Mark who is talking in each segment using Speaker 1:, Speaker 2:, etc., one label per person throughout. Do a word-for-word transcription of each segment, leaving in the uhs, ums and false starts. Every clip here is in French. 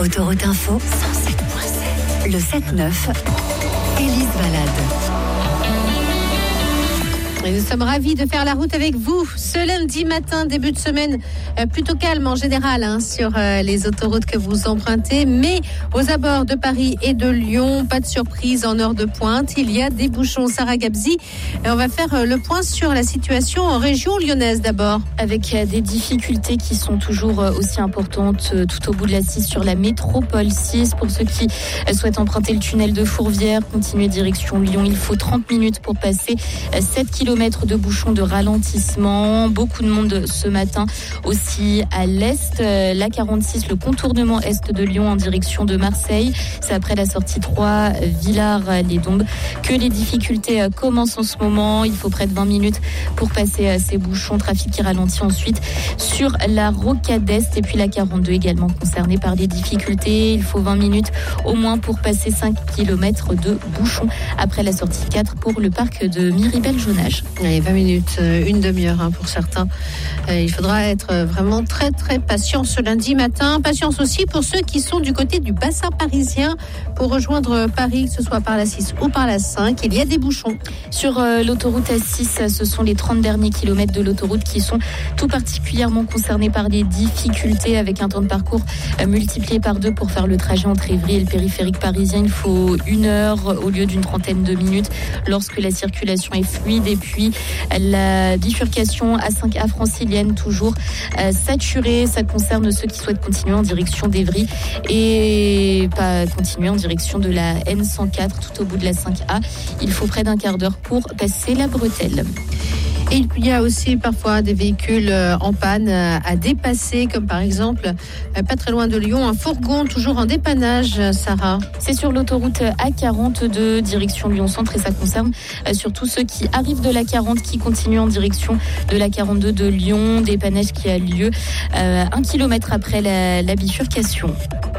Speaker 1: Autoroute Info, cent sept virgule sept. Le sept neuf, Élise Balade.
Speaker 2: Et nous sommes ravis de faire la route avec vous ce lundi matin, début de semaine euh, plutôt calme en général hein, sur euh, les autoroutes que vous empruntez, mais aux abords de Paris et de Lyon, pas de surprise en heure de pointe, il y a des bouchons. Sarah Gabzi, et on va faire euh, le point sur la situation en région lyonnaise d'abord.
Speaker 3: Avec euh, des difficultés qui sont toujours euh, aussi importantes euh, tout au bout de la six sur la métropole six. Pour ceux qui euh, souhaitent emprunter le tunnel de Fourvière, continuer direction Lyon, il faut trente minutes pour passer euh, sept kilomètres de bouchons de ralentissement. Beaucoup de monde ce matin aussi à l'est. La quarante-six, le contournement est de Lyon en direction de Marseille. C'est après la sortie trois, Villars-les-Dombes, que les difficultés commencent en ce moment. Il faut près de vingt minutes pour passer ces bouchons. Trafic qui ralentit ensuite sur la rocade est et puis la quarante-deux également concernée par les difficultés. Il faut vingt minutes au moins pour passer cinq kilomètres de bouchons après la sortie quatre pour le parc de Miribel-Jonage.
Speaker 2: Allez, vingt minutes, une demi-heure hein, pour certains. Euh, il faudra être vraiment très très patient ce lundi matin. Patience aussi pour ceux qui sont du côté du bassin parisien pour rejoindre Paris, que ce soit par la six ou par la cinq. Il y a des bouchons.
Speaker 3: Sur euh, l'autoroute A six, ce sont les trente derniers kilomètres de l'autoroute qui sont tout particulièrement concernés par les difficultés avec un temps de parcours euh, multiplié par deux pour faire le trajet entre Évry et le périphérique parisien. Il faut une heure au lieu d'une trentaine de minutes lorsque la circulation est fluide. Et puis la bifurcation A cinq A francilienne toujours euh, saturée. Ça concerne ceux qui souhaitent continuer en direction d'Évry et pas continuer en direction de la N cent quatre tout au bout de la cinq A. Il faut près d'un quart d'heure pour passer la bretelle.
Speaker 2: Et il y a aussi parfois des véhicules en panne à dépasser, comme par exemple, pas très loin de Lyon, un fourgon toujours en dépannage, Sarah.
Speaker 3: C'est sur l'autoroute A quarante-deux, direction Lyon-Centre, et ça concerne surtout ceux qui arrivent de la quarante, qui continuent en direction de la quarante-deux de Lyon. Dépannage qui a lieu euh, un kilomètre après la, la bifurcation.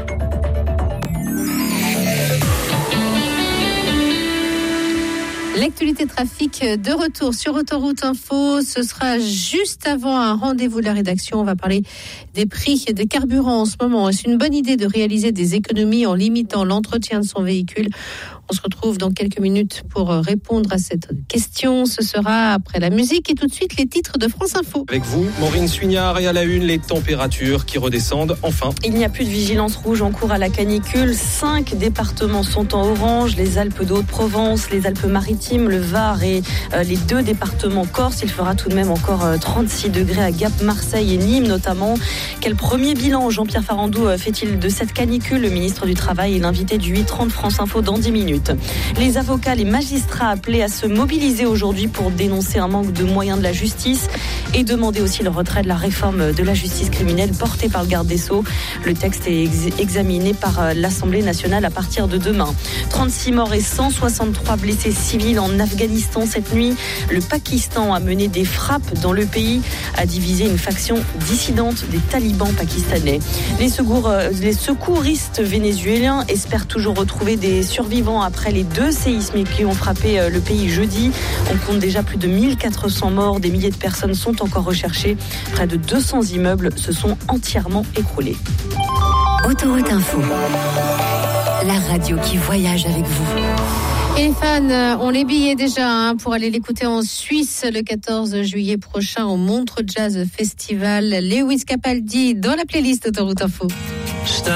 Speaker 2: L'actualité trafic de retour sur Autoroute Info, ce sera juste avant un rendez-vous de la rédaction. On va parler des prix des carburants en ce moment. Est-ce une bonne idée de réaliser des économies en limitant l'entretien de son véhicule ? On se retrouve dans quelques minutes pour répondre à cette question. Ce sera après la musique et tout de suite les titres de France Info.
Speaker 4: Avec vous, Maureen Suignard, et à la une, les températures qui redescendent enfin.
Speaker 5: Il n'y a plus de vigilance rouge en cours à la canicule. Cinq départements sont en orange, les Alpes de Haute-Provence, les Alpes-Maritimes, le Var et euh, les deux départements corse. Il fera tout de même encore euh, trente-six degrés à Gap, Marseille et Nîmes notamment. Quel premier bilan Jean-Pierre Farandou euh, fait-il de cette canicule ? Le ministre du Travail est l'invité du huit trente France Info dans dix minutes. Les avocats, les magistrats appelés à se mobiliser aujourd'hui pour dénoncer un manque de moyens de la justice et demander aussi le retrait de la réforme de la justice criminelle portée par le garde des Sceaux. Le texte est ex- examiné par l'Assemblée nationale à partir de demain. trente-six morts et cent soixante-trois blessés civils en Afghanistan cette nuit. Le Pakistan a mené des frappes dans le pays, a divisé une faction dissidente des talibans pakistanais. Les, secours, les secouristes vénézuéliens espèrent toujours retrouver des survivants après les deux séismes qui ont frappé le pays jeudi. On compte déjà plus de mille quatre cents morts. Des milliers de personnes sont encore recherchées. Près de deux cents immeubles se sont entièrement écroulés.
Speaker 1: Autoroute Info, la radio qui voyage avec vous.
Speaker 2: Et les fans ont les billets déjà hein, pour aller l'écouter en Suisse le quatorze juillet prochain au Montreux Jazz Festival. Lewis Capaldi dans la playlist Autoroute Info.